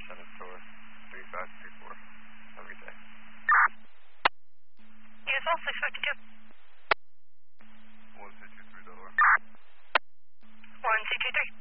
Senate Source 3534. Have a good day. Yes, all 652. 1223 Delaware. 1223.